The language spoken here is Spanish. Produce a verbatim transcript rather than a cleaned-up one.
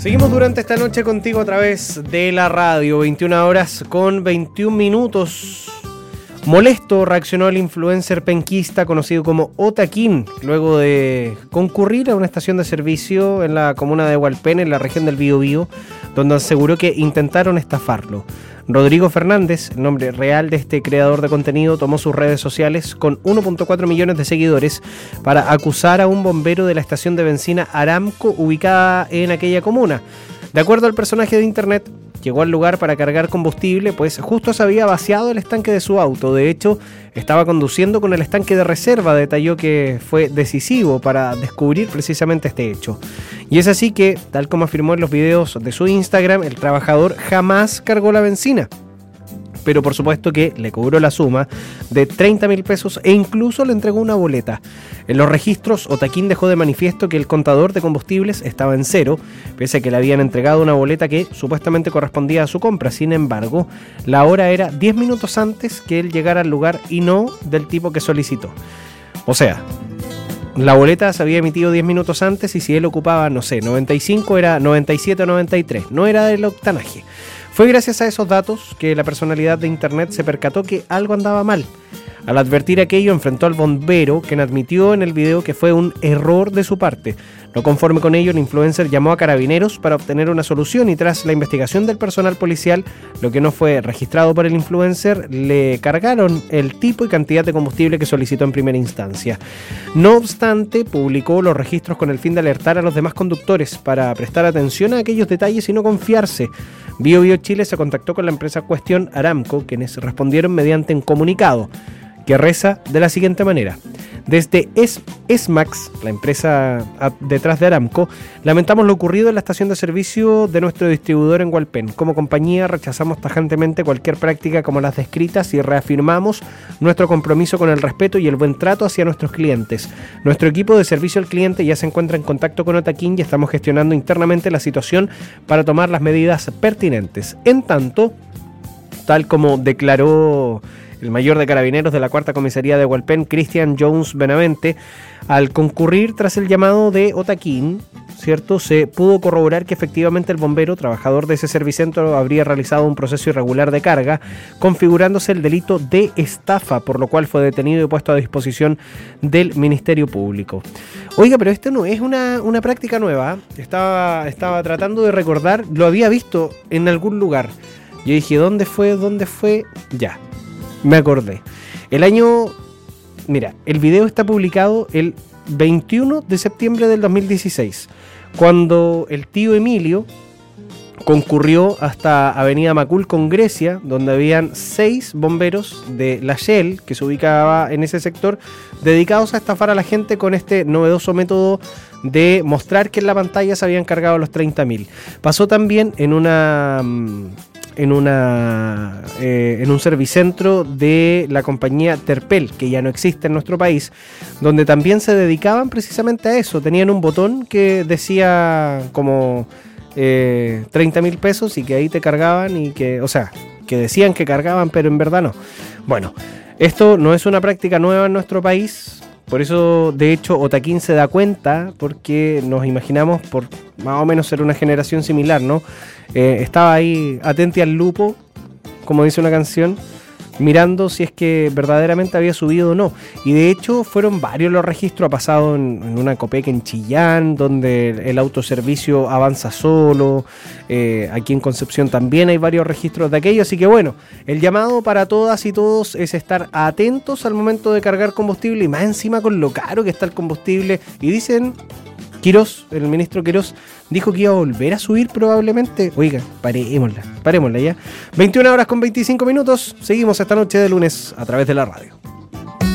Seguimos durante esta noche contigo a través de la radio, veintiuna horas con veintiún minutos. Molesto reaccionó el influencer penquista conocido como Otaquín, luego de concurrir a una estación de servicio en la comuna de Hualpén, en la región del Biobío, donde aseguró que intentaron estafarlo. Rodrigo Fernández, el nombre real de este creador de contenido, tomó sus redes sociales con uno punto cuatro millones de seguidores para acusar a un bombero de la estación de benzina Aramco ubicada en aquella comuna. De acuerdo al personaje de internet, llegó al lugar para cargar combustible, pues justo se había vaciado el estanque de su auto. De hecho, estaba conduciendo con el estanque de reserva, detalló que fue decisivo para descubrir precisamente este hecho. Y es así que, tal como afirmó en los videos de su Instagram, el trabajador jamás cargó la benzina. Pero por supuesto que le cobró la suma de treinta mil pesos e incluso le entregó una boleta. En los registros, Otaquín dejó de manifiesto que el contador de combustibles estaba en cero, pese a que le habían entregado una boleta que supuestamente correspondía a su compra. Sin embargo, la hora era diez minutos antes que él llegara al lugar y no del tipo que solicitó. O sea, la boleta se había emitido diez minutos antes y si él ocupaba, no sé, noventa y cinco era noventa y siete o noventa y tres, no era del octanaje. Fue gracias a esos datos que la personalidad de internet se percató que algo andaba mal. Al advertir aquello, enfrentó al bombero, quien admitió en el video que fue un error de su parte. No conforme con ello, el influencer llamó a carabineros para obtener una solución y tras la investigación del personal policial, lo que no fue registrado por el influencer, le cargaron el tipo y cantidad de combustible que solicitó en primera instancia. No obstante, publicó los registros con el fin de alertar a los demás conductores para prestar atención a aquellos detalles y no confiarse. Bio Bio Chile se contactó con la empresa cuestión Aramco, quienes respondieron mediante un comunicado que reza de la siguiente manera: desde es- ESMAX, la empresa detrás de Aramco, lamentamos lo ocurrido en la estación de servicio de nuestro distribuidor en Hualpén. Como compañía rechazamos tajantemente cualquier práctica como las descritas y reafirmamos nuestro compromiso con el respeto y el buen trato hacia nuestros clientes. Nuestro equipo de servicio al cliente ya se encuentra en contacto con Otaquín y estamos gestionando internamente la situación para tomar las medidas pertinentes. En tanto, tal como declaró el mayor de carabineros de la cuarta comisaría de Hualpén, Cristian Jones Benavente, al concurrir tras el llamado de Otaquín, ¿cierto?, se pudo corroborar que efectivamente el bombero, trabajador de ese servicentro, habría realizado un proceso irregular de carga, configurándose el delito de estafa, por lo cual fue detenido y puesto a disposición del Ministerio Público. Oiga, pero esto no es una, una práctica nueva, ¿eh? Estaba, estaba tratando de recordar, lo había visto en algún lugar. Yo dije, ¿dónde fue? ¿Dónde fue? Ya. Me acordé. El año... Mira, el video está publicado el veintiuno de septiembre del dos mil dieciséis, cuando el tío Emilio concurrió hasta Avenida Macul con Grecia, donde habían seis bomberos de la Shell, que se ubicaba en ese sector, dedicados a estafar a la gente con este novedoso método de mostrar que en la pantalla se habían cargado los treinta mil. Pasó también en una... en una eh, en un servicentro de la compañía Terpel, que ya no existe en nuestro país, donde también se dedicaban precisamente a eso. Tenían un botón que decía como eh, treinta mil pesos y que ahí te cargaban y que, o sea, que decían que cargaban, pero en verdad no. Bueno, esto no es una práctica nueva en nuestro país. Por eso, de hecho, Otaquín se da cuenta, porque nos imaginamos por más o menos ser una generación similar, ¿no? Eh, estaba ahí atenti al lupo, como dice una canción, mirando si es que verdaderamente había subido o no. Y de hecho fueron varios los registros. Ha pasado en, en una Copec en Chillán, donde el, el autoservicio avanza solo. Eh, aquí en Concepción también hay varios registros de aquello. Así que bueno, el llamado para todas y todos es estar atentos al momento de cargar combustible, y más encima con lo caro que está el combustible. Y dicen... Quirós, el ministro Quirós, dijo que iba a volver a subir probablemente. Oiga, parémosla, parémosla ya. veintiuna horas con veinticinco minutos. Seguimos esta noche de lunes a través de la radio.